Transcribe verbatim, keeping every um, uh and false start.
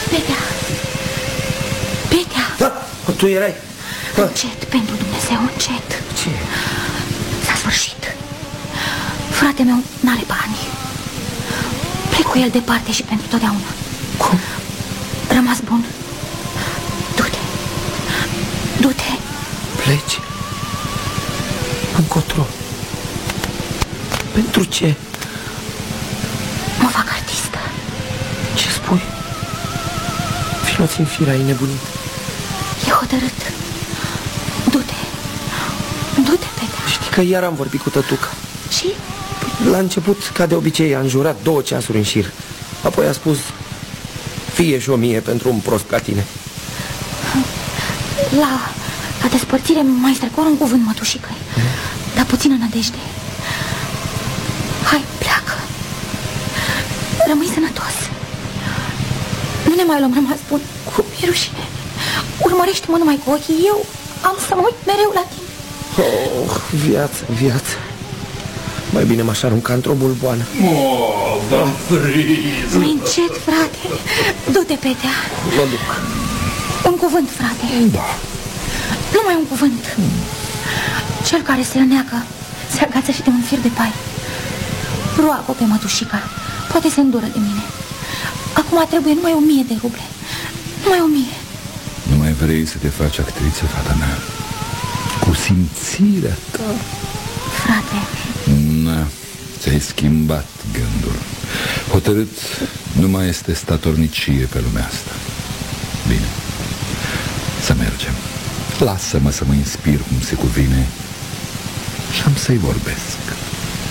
Petea. Petea. Da, tu erai. Încet, pentru Dumnezeu, încet. Ce? S-a sfârșit. Frate meu n-are bani. Plec cu el departe și pentru totdeauna. Cum? Rămas bun. Du-te. Du-te. Pleci? Încotro. Pentru ce? Mă fac artistă. Ce spui? Vino-ți în fira, ai nebunit. E hotărât. Du-te. Du-te, Petea. Știi că iar am vorbit cu tătuca. Și? La început, ca de obicei, a înjurat două ceasuri în șir. Apoi a spus: fie și o mie pentru un prost ca tine. La, la despărțire mai strecor un cuvânt, mătușică. mm. Dar puțină nădejde. Hai, pleacă. Rămâi sănătos. Nu ne mai luăm, rămas bun. Cum e rușine. Urmărește-mă numai cu ochii. Eu am să mă uit mereu la tine. Oh, viață, viață. Mai bine m-aș arunca într-o bulboană. Oh, da, friz. Mai încet, frate. Du-te, Petea. Mă duc. Un cuvânt, frate. Da. Numai un cuvânt. Cel care se îneacă se agață și de un fir de pai. Roagă pe mătușica. Poate se îndură de mine. Acum trebuie numai o mie de ruble. Numai o mie. Nu mai vrei să te faci actriță, fata mea? Cu simțirea ta. Frate. Na, ți-ai schimbat gândul. Hotărât nu mai este statornicie pe lumea asta. Bine, să mergem. Lasă-mă să mă inspir cum se cuvine și am să-i vorbesc.